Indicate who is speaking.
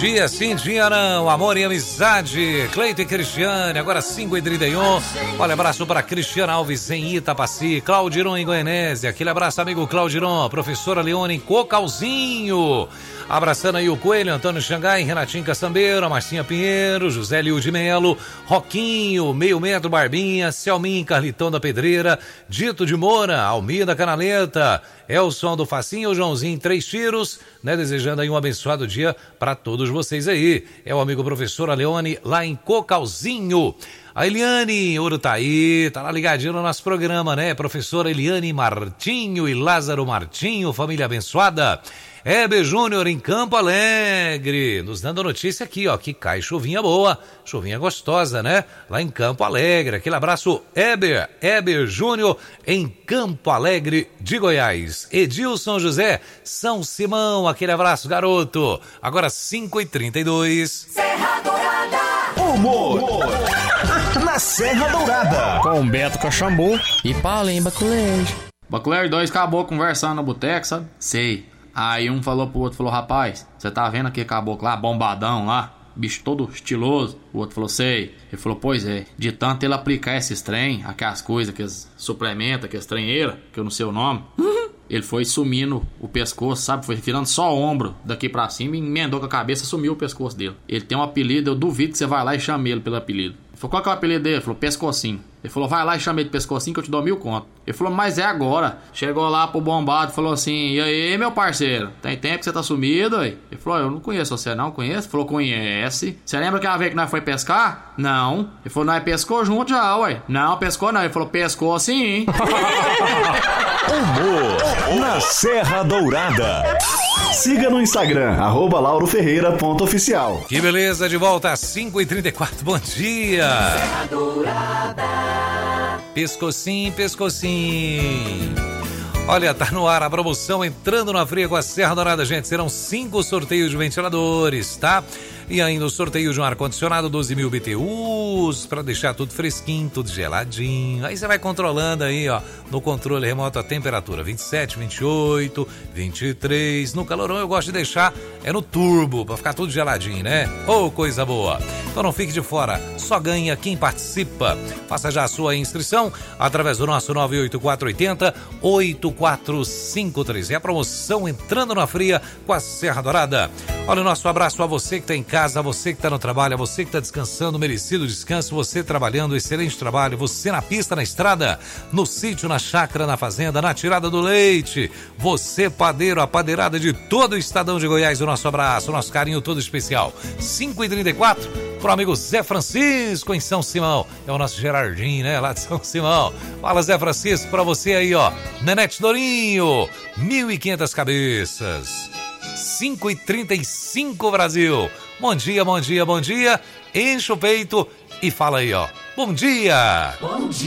Speaker 1: Dia sim, dia não, amor e amizade. Cleito e Cristiane, agora 5h31. Olha, abraço para Cristiana Alves em Itapaci, Claudiron em Goianésia. Aquele abraço, amigo Claudiron. Professora Leone em Cocalzinho. Abraçando aí o Coelho, Antônio Xangai, Renatinho Caçambeiro, Marcinha Pinheiro, José Liu de Melo, Roquinho, Meio Metro Barbinha, Selmin, Carlitão da Pedreira, Dito de Moura, Almida Canaleta, Elson do Facinho, Joãozinho, 3 tiros, né? Desejando aí um abençoado dia para todos vocês aí. É o amigo professor Leone lá em Cocalzinho. A Eliane Urutaí, tá lá ligadinho no nosso programa, né? Professora Eliane Martinho e Lázaro Martinho, família abençoada. Heber Júnior em Campo Alegre, nos dando a notícia aqui, ó, que cai chuvinha boa, chuvinha gostosa, né? Lá em Campo Alegre, aquele abraço, Heber Júnior em Campo Alegre de Goiás. Edilson José, São Simão, aquele abraço, garoto. Agora 5h32.
Speaker 2: Serra Dourada.
Speaker 3: Humor na Serra Dourada.
Speaker 4: Com Beto Cachambu e Paulinho Baculejo.
Speaker 5: Baculejo 2 acabou conversando no boteco, sabe? Sei. Aí um falou pro outro, falou, rapaz, você tá vendo aquele caboclo lá, bombadão lá, bicho todo estiloso? O outro falou, sei. Ele falou, pois é, de tanto ele aplicar esses trem, aquelas coisas, aqueles suplementos, aquelas trenheiras, que eu não sei o nome, ele foi sumindo o pescoço, sabe? Foi virando só o ombro daqui pra cima, emendou com a cabeça, sumiu o pescoço dele. Ele tem um apelido, eu duvido que você vai lá e chame ele pelo apelido. Ele falou, qual que é o apelido dele? Ele falou, Pescocinho. Ele falou, vai lá e chama ele de Pescocinho que eu te dou 1.000 conto. Ele falou, mas é agora. Chegou lá pro bombado e falou assim, e aí, meu parceiro, tem tempo que você tá sumido aí? Ele falou, eu não conheço você não, conhece? Ele falou, conhece. Você lembra aquela vez que nós foi pescar? Não. Ele falou, nós pescou junto já, ué. Não, pescou não. Ele falou, pescou sim.
Speaker 3: Humor na Serra Dourada. Siga no Instagram, @lauroferreira.oficial.
Speaker 1: Que beleza, de volta às 5h34, bom dia.
Speaker 2: Serra Dourada.
Speaker 1: Pescocinho. Olha, tá no ar a promoção Entrando na Fria com a Serra Dourada, gente. Serão 5 sorteios de ventiladores, tá? E ainda o sorteio de um ar-condicionado 12.000 BTUs, pra deixar tudo fresquinho, tudo geladinho. Aí você vai controlando aí, ó, no controle remoto a temperatura, 27, 28, 23. No calorão eu gosto de deixar no turbo, pra ficar tudo geladinho, né? Ô, coisa boa. Então não fique de fora, só ganha quem participa. Faça já a sua inscrição através do nosso 98480-8453. É a promoção Entrando na Fria com a Serra Dourada. Olha o nosso abraço a você que tá em casa, a você que tá no trabalho, a você que tá descansando, merecido descanso, você trabalhando, excelente trabalho, você na pista, na estrada, no sítio, na chácara, na fazenda, na tirada do leite, você padeiro, a padeirada de todo o estadão de Goiás, o nosso abraço, o nosso carinho todo especial. 5h34 pro amigo Zé Francisco em São Simão, é o nosso Gerardinho, né, lá de São Simão. Fala, Zé Francisco, pra você aí, ó, Nenete Dorinho, 1.500 cabeças. 5h35, Brasil. Bom dia. Enche o peito e fala aí, ó. Bom dia.
Speaker 2: Bom dia.